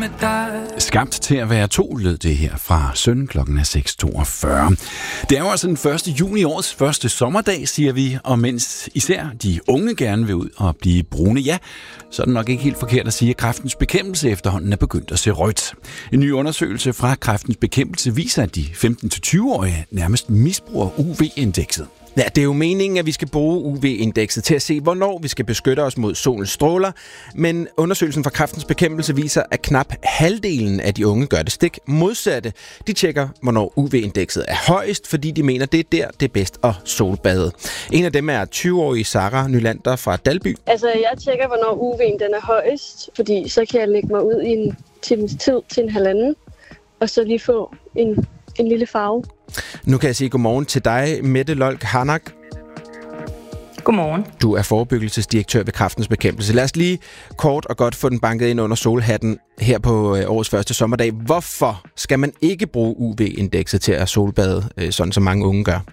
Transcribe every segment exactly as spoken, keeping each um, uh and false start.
Skabt til at være to, lød det her fra Søn. Klokken er seks toogfyrre. Det er jo altså den første juni, årets første sommerdag, siger vi, og mens især de unge gerne vil ud og blive brune, ja, så er det nok ikke helt forkert at sige, at Kræftens Bekæmpelse efterhånden er begyndt at se rødt. En ny undersøgelse fra Kræftens Bekæmpelse viser, at de femten til tyve-årige nærmest misbruger U V-indekset. Ja, det er jo meningen, at vi skal bruge U V-indekset til at se, hvornår vi skal beskytte os mod solens stråler. Men undersøgelsen fra Kræftens Bekæmpelse viser, at knap halvdelen af de unge gør det stik modsatte. De tjekker, hvornår U V-indekset er højest, fordi de mener, det er der, det er bedst at solbade. En af dem er tyve-årige Sara Nylander fra Dalby. Altså, jeg tjekker, hvornår U V'en den er højest, fordi så kan jeg lægge mig ud i en times tid til en halvanden, og så lige få en, en lille farve. Nu kan jeg sige godmorgen til dig, Mette Lolk Harnak. Godmorgen. Du er forebyggelsesdirektør ved Kræftens Bekæmpelse. Lad os lige kort og godt få den banket ind under solhatten her på årets første sommerdag. Hvorfor skal man ikke bruge U V-indekset til at solbade, sådan som mange unge gør?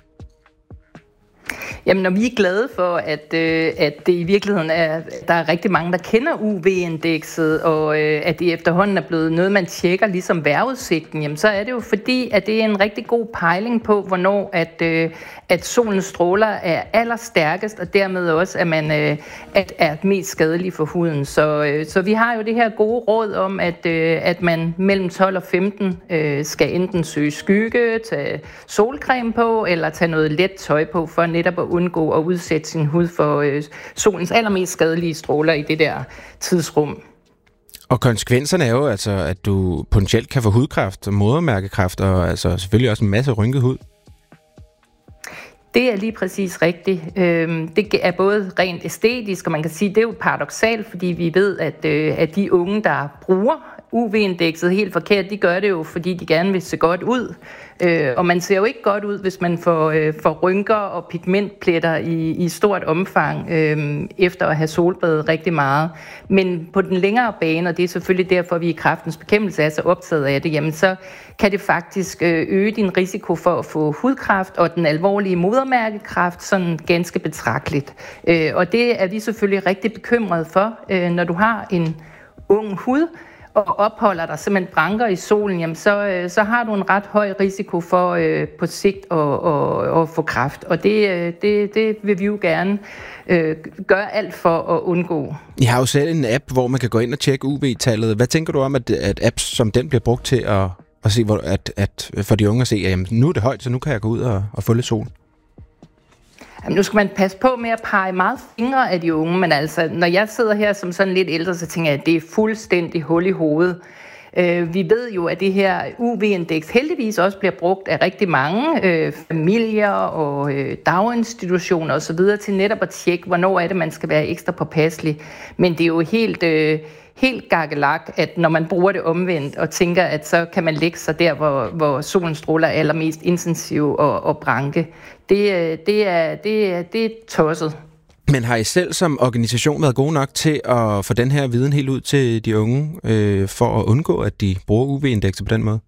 Jamen, når vi er glade for, at, øh, at det i virkeligheden er, der er rigtig mange, der kender U V-indekset, og øh, at det efterhånden er blevet noget, man tjekker ligesom vejrudsigten, jamen, så er det jo fordi, at det er en rigtig god pejling på, hvornår at, øh, at solens stråler er allerstærkest, og dermed også, at man øh, at er mest skadelig for huden. Så, øh, så vi har jo det her gode råd om, at, øh, at man mellem tolv og femten øh, skal enten søge skygge, tage solcreme på, eller tage noget let tøj på, for netop at undgå at udsætte sin hud for øh, solens allermest skadelige stråler i det der tidsrum. Og konsekvenserne er jo altså, at du potentielt kan få hudkræft og modermærkekræft, og altså selvfølgelig også en masse rynket hud. Det er lige præcis rigtigt. Det er både rent æstetisk, og man kan sige, det er jo paradoksalt, fordi vi ved, at, at de unge, der bruger U V-indekset helt forkert, de gør det jo, fordi de gerne vil se godt ud. Og man ser jo ikke godt ud, hvis man får, får rynker og pigmentpletter i, i stort omfang, efter at have solbadet rigtig meget. Men på den længere bane, og det er selvfølgelig derfor, vi i Kræftens Bekæmpelse er så optaget af det, jamen så kan det faktisk øge din risiko for at få hudkræft og den alvorlige modermærkekræft sådan ganske betragteligt. Og det er vi selvfølgelig rigtig bekymrede for, når du har en ung hud, og opholder dig simpelthen branker i solen, jamen så, så har du en ret høj risiko for øh, på sigt at, at, at få kræft. Og det, det, det vil vi jo gerne øh, gøre alt for at undgå. I har jo selv en app, hvor man kan gå ind og tjekke U V-tallet. Hvad tænker du om, at, at apps som den bliver brugt til at, at se, hvor, at, at for de unge at se, at jamen, nu er det højt, så nu kan jeg gå ud og, og få lidt sol? Jamen, nu skal man passe på med at pege meget fingre af de unge, men altså, når jeg sidder her som sådan lidt ældre, så tænker jeg, at det er fuldstændig hul i hovedet. Øh, vi ved jo, at det her U V-indeks heldigvis også bliver brugt af rigtig mange øh, familier og øh, daginstitutioner osv. til netop at tjekke, hvornår er det, man skal være ekstra påpasselig. Men det er jo helt... Øh, helt gakkelak, at når man bruger det omvendt og tænker, at så kan man lægge sig der, hvor, hvor solens stråler er allermest intensiv og, og branke. Det, det, er, det, er, det er tosset. Men har I selv som organisation været gode nok til at få den her viden helt ud til de unge, øh, for at undgå, at de bruger U V-indekset på den måde?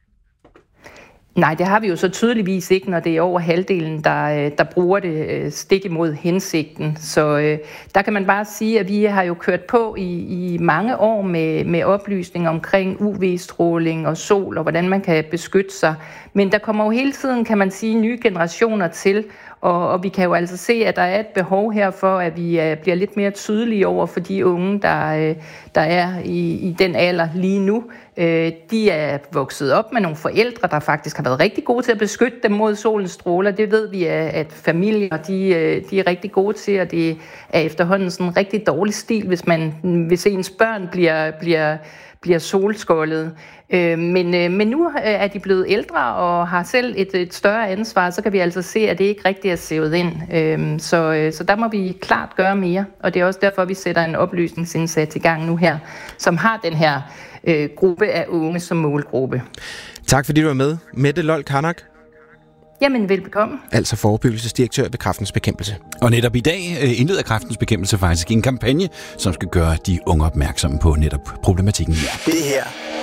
Nej, det har vi jo så tydeligvis ikke, når det er over halvdelen, der, der bruger det stik imod hensigten. Så øh, der kan man bare sige, at vi har jo kørt på i, i mange år med, med oplysning omkring U V-stråling og sol, og hvordan man kan beskytte sig. Men der kommer jo hele tiden, kan man sige, nye generationer til, og, og vi kan jo altså se, at der er et behov her for, at vi uh, bliver lidt mere tydelige over for de unge, der, uh, der er i, i den alder lige nu. Uh, de er vokset op med nogle forældre, der faktisk har været rigtig gode til at beskytte dem mod solens stråler. Det ved vi, at familier de, uh, de er rigtig gode til, og det er efterhånden sådan en rigtig dårlig stil, hvis, man, hvis ens børn bliver... bliver bliver solskoldet. Øh, men, øh, men nu er de blevet ældre og har selv et, et større ansvar, så kan vi altså se, at det ikke rigtig er sævet ind. Øh, så, øh, så der må vi klart gøre mere, og det er også derfor, vi sætter en oplysningsindsats i gang nu her, som har den her øh, gruppe af unge som målgruppe. Tak fordi du var med, Mette Lolk Harnak. Jamen, velbekomme. Altså forebyggelsesdirektør ved Kræftens Bekæmpelse. Og netop i dag øh, indleder Kræftens Bekæmpelse faktisk en kampagne, som skal gøre de unge opmærksomme på netop problematikken her. Det her